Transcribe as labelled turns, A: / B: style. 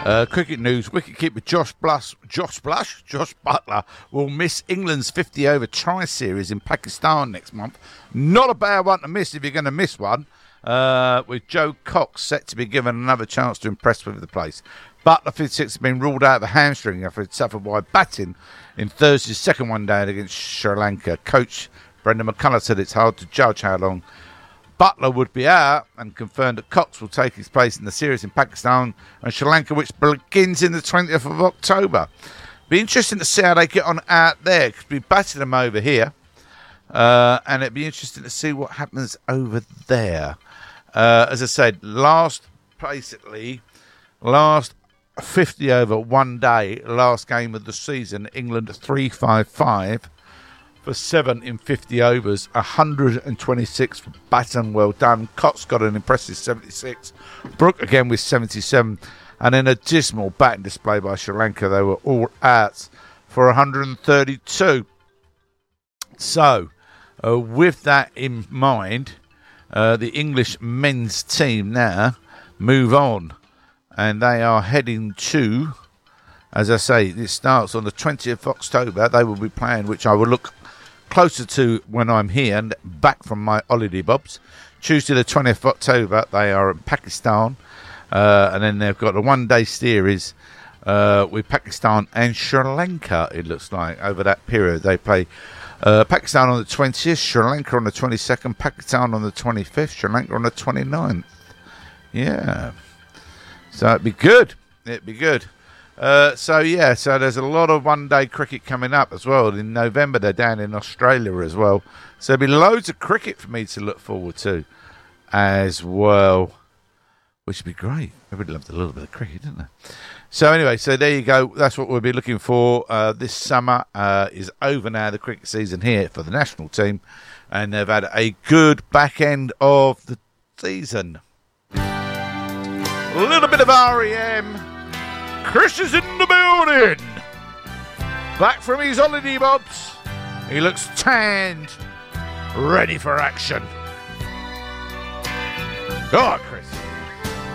A: Cricket news, wicketkeeper Josh Buttler will miss England's 50-over tri-series in Pakistan next month. Not a bad one to miss if you're going to miss one, with Joe Cox set to be given another chance to impress with the place. Buttler, 56, has been ruled out of a hamstring after it suffered by batting in Thursday's second one-day against Sri Lanka. Coach Brendan McCullough said it's hard to judge how long Buttler would be out, and confirmed that Cox will take his place in the series in Pakistan and Sri Lanka, which begins in the 20th of October. Be interesting to see how they get on out there, because we batted them over here, and it'd be interesting to see what happens over there. As I said, last 50 over one day, last game of the season, England 355. For 7 in 50 overs, 126 for Batten, well done. Cox got an impressive 76. Brooke again with 77. And in a dismal batting display by Sri Lanka, they were all out for 132. So, with that in mind, the English men's team now move on. And they are heading to, as I say, this starts on the 20th of October. They will be playing, which I will look closer to when I'm here and back from my holiday bobs. Tuesday the 20th of October, they are in Pakistan, and then they've got a one-day series with Pakistan and Sri Lanka, it looks like, over that period. They play Pakistan on the 20th, Sri Lanka on the 22nd, Pakistan on the 25th, Sri Lanka on the 29th. Yeah. So it'd be good. So there's a lot of one-day cricket coming up as well. In November, they're down in Australia as well. So there'll be loads of cricket for me to look forward to as well, which would be great. Everybody loved a little bit of cricket, didn't they? So anyway, so there you go. That's what we'll be looking for. This summer is over now, the cricket season here for the national team, and they've had a good back end of the season. A little bit of REM. Chris is in the building. Back from his holiday bobs. He looks tanned. Ready for action. Go on, Chris.